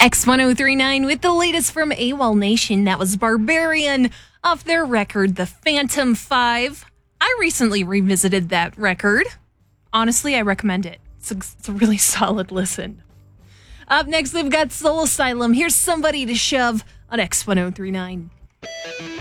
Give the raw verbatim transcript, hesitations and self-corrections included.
X ten thirty-nine with the latest from AWOL Nation. That was Barbarian off their record, The Phantom five. I recently revisited that record. Honestly, I recommend it. It's a, it's a really solid listen. Up next, we've got Soul Asylum. Here's Somebody to Shove on X ten thirty-nine.